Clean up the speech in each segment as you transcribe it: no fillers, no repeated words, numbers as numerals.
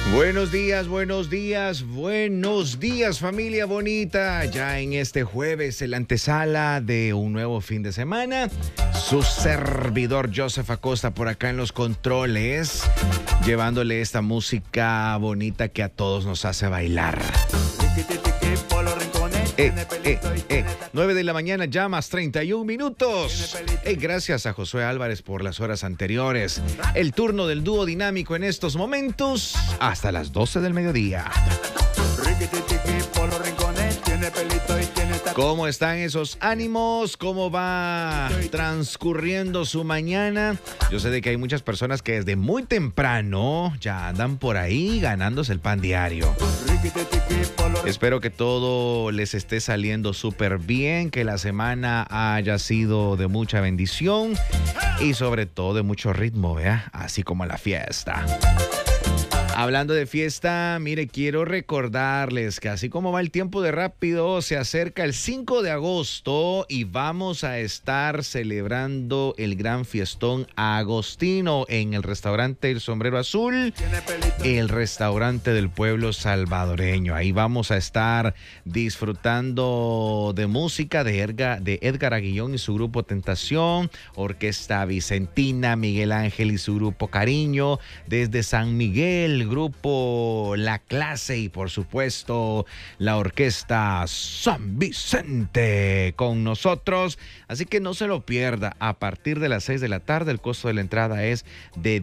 Buenos días, familia bonita. Ya en este jueves, en la antesala de un nuevo fin de semana, su servidor Joseph Acosta por acá en los controles, llevándole esta música bonita que a todos nos hace bailar. 9 de la mañana, ya más 31 minutos. Gracias a Josué Álvarez por las horas anteriores. El turno del dúo dinámico en estos momentos hasta las 12 del mediodía. ¿Cómo están esos ánimos? ¿Cómo va transcurriendo su mañana? Yo sé de que hay muchas personas que desde muy temprano ya andan por ahí ganándose el pan diario. Espero que todo les esté saliendo súper bien, que la semana haya sido de mucha bendición y sobre todo de mucho ritmo, ¿vea? Así como la fiesta. Hablando de fiesta, mire, quiero recordarles que así como va el tiempo de rápido, se acerca el 5 de agosto y vamos a estar celebrando el gran fiestón agostino en el restaurante El Sombrero Azul, el restaurante del pueblo salvadoreño. Ahí vamos a estar disfrutando de música de Edgar Aguillón y su grupo Tentación, Orquesta Vicentina, Miguel Ángel y su grupo Cariño, desde San Miguel, grupo La Clase y por supuesto la orquesta San Vicente con nosotros, así que no se lo pierda. A partir de las 6 de la tarde el costo de la entrada es de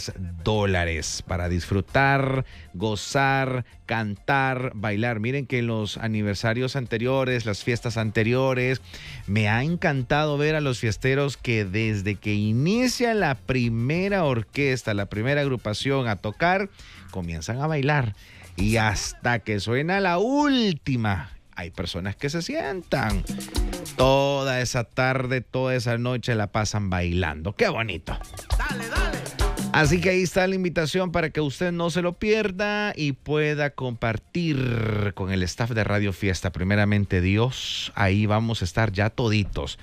$10 para disfrutar, gozar, cantar, bailar. Miren que en los aniversarios anteriores, las fiestas anteriores, me ha encantado ver a los fiesteros que desde que inicia la primera orquesta, la primera agrupación a tocar, comienzan a bailar y hasta que suena la última. Hay personas que se sientan toda esa tarde, toda esa noche la pasan bailando. ¡Qué bonito! ¡Dale, dale! Así que ahí está la invitación para que usted no se lo pierda y pueda compartir con el staff de Radio Fiesta. Primeramente Dios, ahí vamos a estar ya toditos.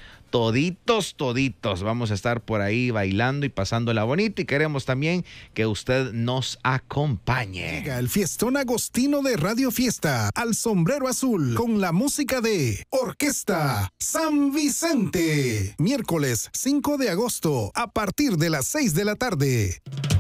Vamos a estar por ahí bailando y pasándola bonita y queremos también que usted nos acompañe. Llega el fiestón agostino de Radio Fiesta al Sombrero Azul con la música de Orquesta San Vicente. Miércoles 5 de agosto a partir de las 6 de la tarde.